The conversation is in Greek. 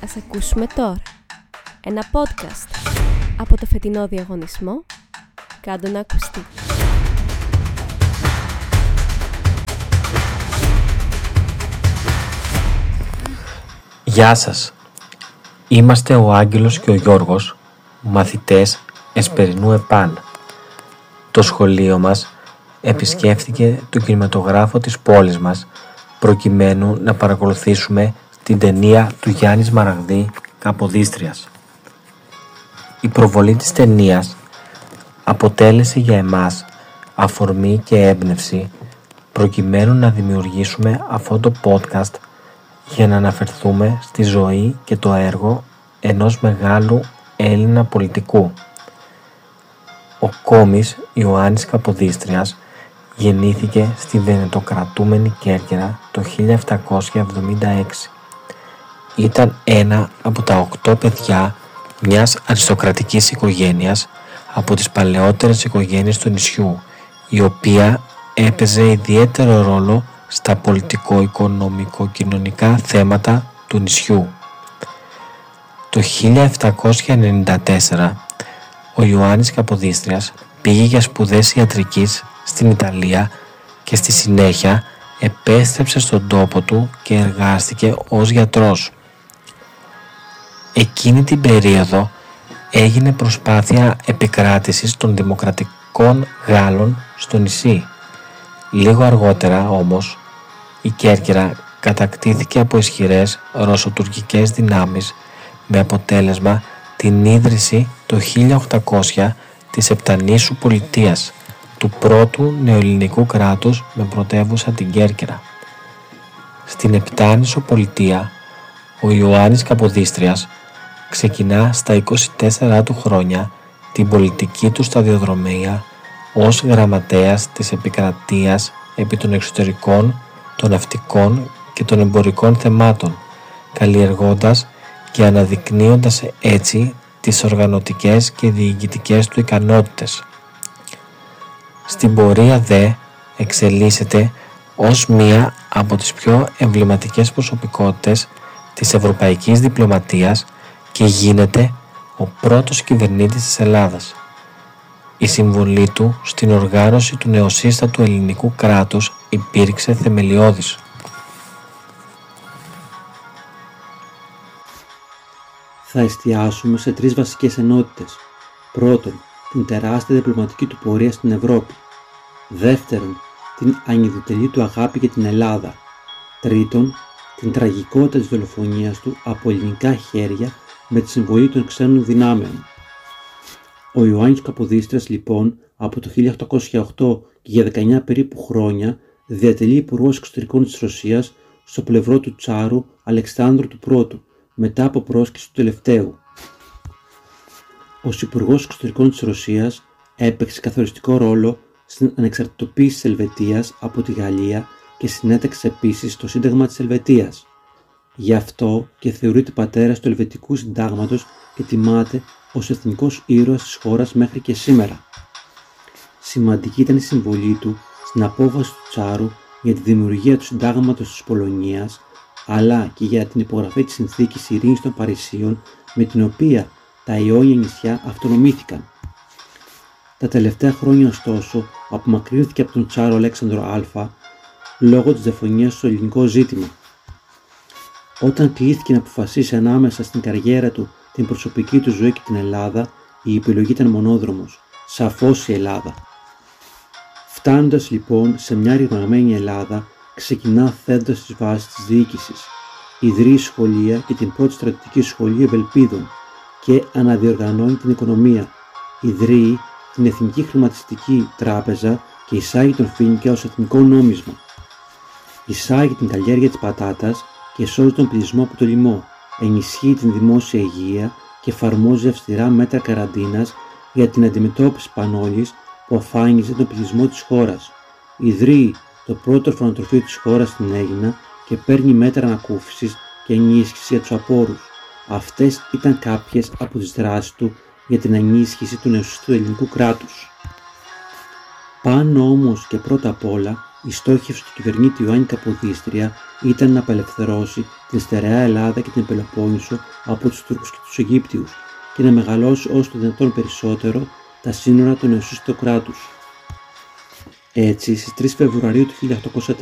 Ας ακούσουμε τώρα ένα podcast από το φετινό διαγωνισμό «Κάντο να ακουστεί». Γεια σας, είμαστε ο Άγγελος και ο Γιώργος, μαθητές Εσπερινού ΕΠΑΝ. Το σχολείο μας επισκέφθηκε το κινηματογράφο της πόλης μας προκειμένου να παρακολουθήσουμε την ταινία του Γιάννη Σμαραγδή «Καποδίστριας». Η προβολή της ταινίας αποτέλεσε για εμάς αφορμή και έμπνευση προκειμένου να δημιουργήσουμε αυτό το podcast για να αναφερθούμε στη ζωή και το έργο ενός μεγάλου Έλληνα πολιτικού. Ο κόμις Ιωάννης Καποδίστριας γεννήθηκε στη βενετοκρατούμενη Κέρκυρα το 1776. Ήταν ένα από τα 8 παιδιά μιας αριστοκρατικής οικογένειας από τις παλαιότερες οικογένειες του νησιού, η οποία έπαιζε ιδιαίτερο ρόλο στα πολιτικο-οικονομικο-κοινωνικά θέματα του νησιού. Το 1794 ο Ιωάννης Καποδίστριας πήγε για σπουδές ιατρικής στην Ιταλία και στη συνέχεια επέστρεψε στον τόπο του και εργάστηκε ως γιατρός. Εκείνη την περίοδο έγινε προσπάθεια επικράτησης των δημοκρατικών Γάλλων στο νησί. Λίγο αργότερα όμως η Κέρκυρα κατακτήθηκε από ισχυρές ρωσοτουρκικές δυνάμεις με αποτέλεσμα την ίδρυση το 1800 της Επτανήσου Πολιτείας, του πρώτου νεοελληνικού κράτους με πρωτεύουσα την Κέρκυρα. Στην Επτάνησο Πολιτεία ο Ιωάννης Καποδίστριας ξεκινά στα 24 του χρόνια την πολιτική του σταδιοδρομία ως γραμματέας της επικρατείας επί των εξωτερικών, των ναυτικών και των εμπορικών θεμάτων, καλλιεργώντας και αναδεικνύοντας έτσι τις οργανωτικές και διοικητικές του ικανότητες. Στην πορεία δε εξελίσσεται ως μία από τις πιο εμβληματικές προσωπικότητες της ευρωπαϊκής διπλωματίας και γίνεται ο πρώτος κυβερνήτης της Ελλάδας. Η συμβολή του στην οργάνωση του νεοσύστατου ελληνικού κράτους υπήρξε θεμελιώδης. Θα εστιάσουμε σε 3 βασικές ενότητες. Πρώτον, την τεράστια διπλωματική του πορεία στην Ευρώπη. Δεύτερον, την ανιδωτελή του αγάπη για την Ελλάδα. Τρίτον, την τραγικότητα της δολοφονίας του από ελληνικά χέρια με τη συμβολή των ξένων δυνάμεων. Ο Ιωάννης Καποδίστριας λοιπόν από το 1808 και για 19 περίπου χρόνια διατελεί υπουργός εξωτερικών της Ρωσίας στο πλευρό του Τσάρου Αλεξάνδρου του Πρώτου μετά από πρόσκληση του τελευταίου. Ως υπουργός εξωτερικών της Ρωσίας έπαιξε καθοριστικό ρόλο στην ανεξαρτητοποίηση της Ελβετίας από τη Γαλλία και συνέταξε επίσης το Σύνταγμα της Ελβετίας. Γι' αυτό και θεωρείται πατέρας του Ελβετικού Συντάγματος και τιμάται ως εθνικός ήρωας της χώρας μέχρι και σήμερα. Σημαντική ήταν η συμβολή του στην απόφαση του Τσάρου για τη δημιουργία του Συντάγματος της Πολωνίας, αλλά και για την υπογραφή της Συνθήκης Ειρήνης των Παρισίων, με την οποία τα Ιόνια νησιά αυτονομήθηκαν. Τα τελευταία χρόνια ωστόσο απομακρύνθηκε από τον Τσάρο Αλέξανδρο Α λόγω της διαφωνίας στο ελληνικό ζήτημα. Όταν κλήθηκε να αποφασίσει ανάμεσα στην καριέρα του, την προσωπική του ζωή και την Ελλάδα, η επιλογή ήταν μονόδρομος, σαφώς η Ελλάδα. Φτάνοντας λοιπόν σε μια ρηγμαγμένη Ελλάδα, ξεκινά θέτοντας τις βάσεις της διοίκησης. Ιδρύει σχολεία και την πρώτη στρατιωτική σχολή Ευελπίδων και αναδιοργανώνει την οικονομία. Ιδρύει την Εθνική Χρηματιστική Τράπεζα και εισάγει τον φοίνικα ως εθνικό νόμισμα. Εισάγει την καλλιέργεια της πατάτας και σώζει τον πληθυσμό από το λοιμό. Ενισχύει την δημόσια υγεία και εφαρμόζει αυστηρά μέτρα καραντίνας για την αντιμετώπιση πανόλης που αφάνιζε τον πληθυσμό της χώρας. Ιδρύει το πρώτο ορφανοτροφείο της χώρας στην Αίγινα και παίρνει μέτρα ανακούφισης και ενίσχυση για τους απόρους. Αυτές ήταν κάποιες από τις δράσεις του για την ενίσχυση του νεοσύστατου ελληνικού κράτους. Πάνω όμως και πρώτα απ' όλα η στόχευση του κυβερνήτη Ιωάννη Καποδίστρια ήταν να απελευθερώσει την στερεά Ελλάδα και την Πελοπόννησο από τους Τούρκους και τους Αιγύπτιους και να μεγαλώσει όσο το δυνατόν περισσότερο τα σύνορα του νεοσύστατου κράτους. Έτσι, στις 3 Φεβρουαρίου του 1830